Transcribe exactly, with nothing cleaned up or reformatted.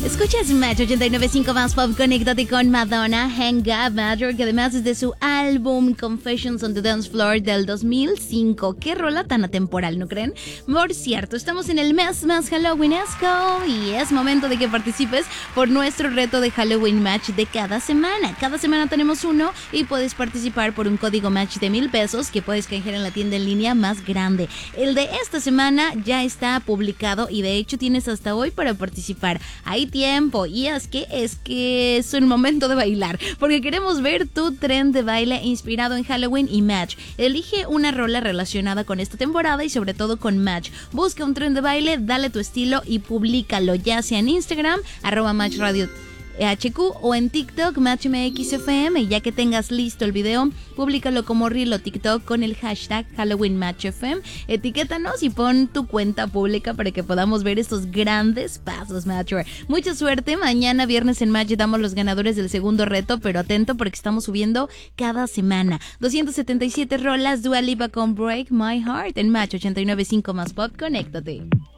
Escuchas Match ochenta y nueve punto cinco más Pop. Conéctate con Madonna, Hang Up Matter, que además es de su álbum Confessions on the Dance Floor del dos mil cinco. Qué rola tan atemporal, ¿no creen? Por cierto, estamos en el mes más Halloweenesco y es momento de que participes por nuestro reto de Halloween Match de cada semana. Cada semana tenemos uno y puedes participar por un código Match de mil pesos que puedes canjear en la tienda en línea más grande. El de esta semana ya está publicado y de hecho tienes hasta hoy para participar. Hay tiempo y es que es que es un momento de bailar porque queremos ver tu tren de baile inspirado en Halloween y Match. Elige una rola relacionada con esta temporada y sobre todo con Match. Busca un tren de baile, dale tu estilo y públicalo, ya sea en Instagram arroba Match Radio H Q o en TikTok Match M X F M. Ya que tengas listo el video, públicalo como reel o TikTok con el hashtag Halloween Match F M. Etiquétanos y pon tu cuenta pública para que podamos ver estos grandes pasos, Matcher. Mucha suerte. Mañana viernes en Match damos los ganadores del segundo reto, pero atento porque estamos subiendo cada semana. doscientas setenta y siete rolas, Dua Lipa con Break My Heart en Match ochenta y nueve punto cinco más Pop. Conéctate.